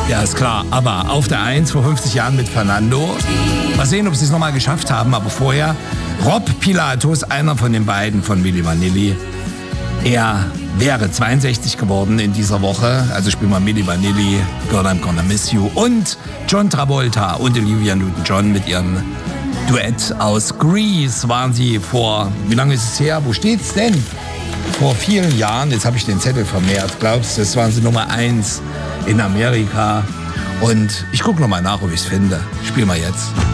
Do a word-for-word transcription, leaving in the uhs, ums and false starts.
Ja, ist klar. Aber auf der Eins vor fünfzig Jahren mit Fernando. Mal sehen, ob sie es nochmal geschafft haben. Aber vorher Rob Pilatus, einer von den beiden von Milli Vanilli. Er wäre zweiundsechzig geworden in dieser Woche. Also spielen wir Milli Vanilli, Girl I'm Gonna Miss You. Und John Travolta und Olivia Newton-John mit ihrem Duett aus Grease waren sie vor, wie lange ist es her? Wo steht's denn? Vor vielen Jahren, jetzt habe ich den Zettel vermehrt, glaubst du, das waren sie Nummer eins in Amerika. Und ich gucke nochmal nach, ob ich es finde. Spiel mal jetzt.